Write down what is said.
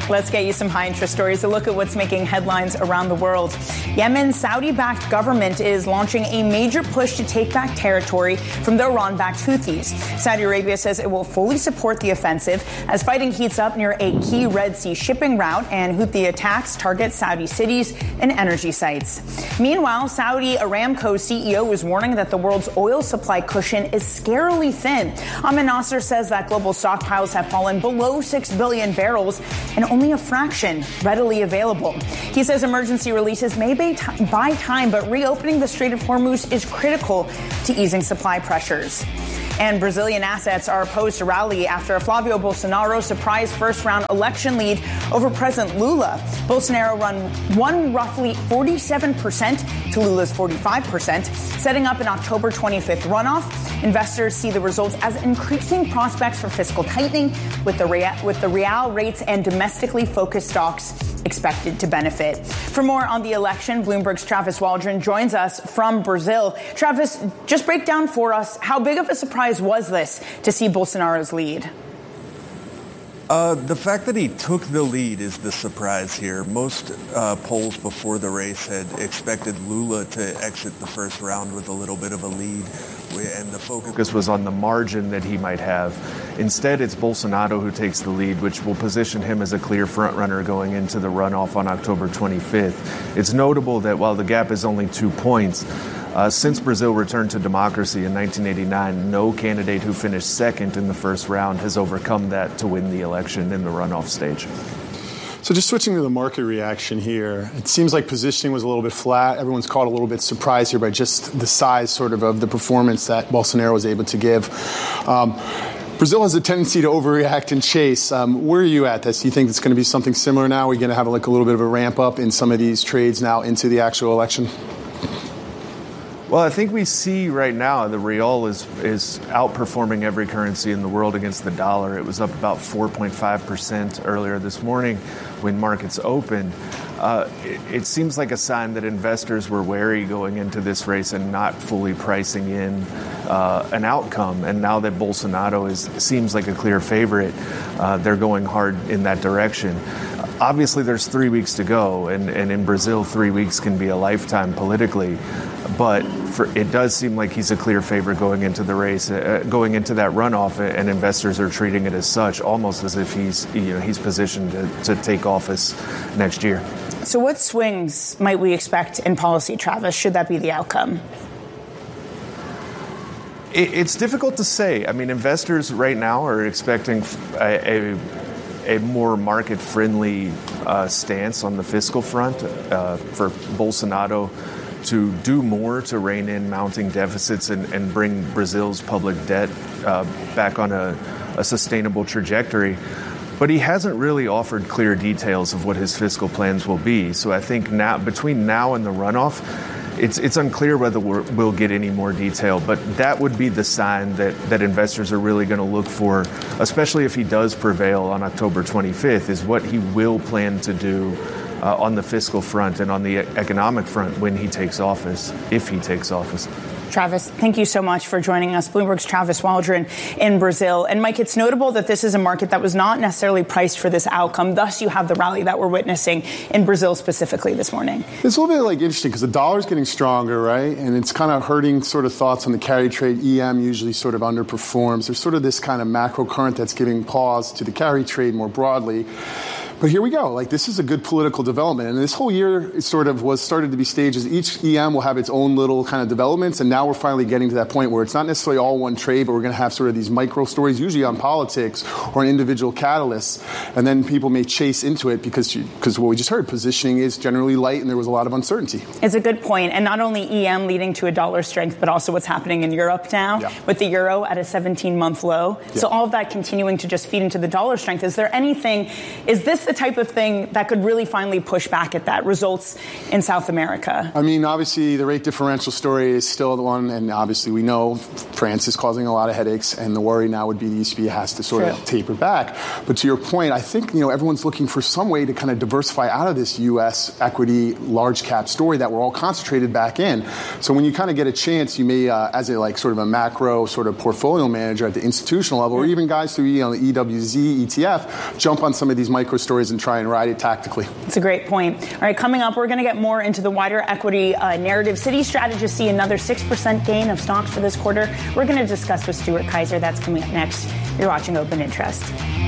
Let's get you some high interest stories. A look at what's making headlines around the world. Yemen's Saudi-backed government is launching a major push to take back territory from the Iran-backed Houthis. Saudi Arabia says it will fully support the offensive as fighting heats up near a key Red Sea shipping route and Houthi attacks target Saudi cities and energy sites. Meanwhile, Saudi Aramco CEO is warning that the world's oil supply cushion is scarily thin. Ahmed Nasser says that global stockpiles have fallen below 6 billion barrels and only a fraction readily available. He says emergency releases may buy time, but reopening the Strait of Hormuz is critical to easing supply pressures. And Brazilian assets are poised to rally after Flavio Bolsonaro surprise first-round election lead over President Lula. Bolsonaro won roughly 47% to Lula's 45%, setting up an October 25th runoff. Investors see the results as increasing prospects for fiscal tightening, with the real rates and domestically focused stocks expected to benefit. For more on the election, Bloomberg's Travis Waldron joins us from Brazil. Travis, just break down for us, how big of a surprise was this to see Bolsonaro's lead? The fact that he took the lead is the surprise here. Most polls before the race had expected Lula to exit the first round with a little bit of a lead, and the focus was on the margin that he might have. Instead, it's Bolsonaro who takes the lead, which will position him as a clear frontrunner going into the runoff on October 25th. It's notable that while the gap is only 2 points, since Brazil returned to democracy in 1989, no candidate who finished second in the first round has overcome that to win the election in the runoff stage. So just switching to the market reaction here, it seems like positioning was a little bit flat. Everyone's caught a little bit surprised here by just the size sort of the performance that Bolsonaro was able to give. Brazil has a tendency to overreact and chase. Where are you at this? Do you think it's going to be something similar now? Are we going to have a little bit of a ramp up in some of these trades now into the actual election? Well, I think we see right now the real is outperforming every currency in the world against the dollar. It was up about 4.5% earlier this morning when markets opened. It seems like a sign that investors were wary going into this race and not fully pricing in an outcome. And now that Bolsonaro seems like a clear favorite, they're going hard in that direction. Obviously, there's 3 weeks to go, and in Brazil, 3 weeks can be a lifetime politically. But it does seem like he's a clear favorite going into the race, going into that runoff, and investors are treating it as such, almost as if he's positioned to take office next year. So what swings might we expect in policy, Travis, should that be the outcome? It's difficult to say. I mean, investors right now are expecting a more market-friendly stance on the fiscal front for Bolsonaro to do more to rein in mounting deficits and bring Brazil's public debt back on a sustainable trajectory. But he hasn't really offered clear details of what his fiscal plans will be. So I think now, between now and the runoff, it's unclear whether we'll get any more detail. But that would be the sign that investors are really going to look for, especially if he does prevail on October 25th, is what he will plan to do on the fiscal front and on the economic front when he takes office, if he takes office. Travis, thank you so much for joining us. Bloomberg's Travis Waldron in Brazil. And Mike, it's notable that this is a market that was not necessarily priced for this outcome. Thus, you have the rally that we're witnessing in Brazil specifically this morning. It's a little bit interesting because the dollar's getting stronger, right? And it's kind of hurting sort of thoughts on the carry trade. EM usually sort of underperforms. There's sort of this kind of macro current that's giving pause to the carry trade more broadly. But here we go. This is a good political development. And this whole year started to be stages. Each EM will have its own little kind of developments. And now we're finally getting to that point where it's not necessarily all one trade, but we're going to have sort of these micro stories, usually on politics or on individual catalysts. And then people may chase into it because what we just heard, positioning is generally light and there was a lot of uncertainty. It's a good point. And not only EM leading to a dollar strength, but also what's happening in Europe now with the euro at a 17-month low. Yeah. So all of that continuing to just feed into the dollar strength. Is this the type of thing that could really finally push back at that results in South America? I mean, obviously, the rate differential story is still the one, and obviously we know France is causing a lot of headaches, and the worry now would be the ECB has to sort of taper back. But to your point, I think, everyone's looking for some way to kind of diversify out of this U.S. equity large cap story that we're all concentrated back in. So when you kind of get a chance, you may, as sort of a macro sort of portfolio manager at the institutional level, or even guys through the EWZ ETF, jump on some of these micro stories stories and try and ride it tactically. That's a great point. All right, coming up, we're going to get more into the wider equity narrative. Citi strategists see another 6% gain of stocks for this quarter. We're going to discuss with Stuart Kaiser. That's coming up next. You're watching Open Interest.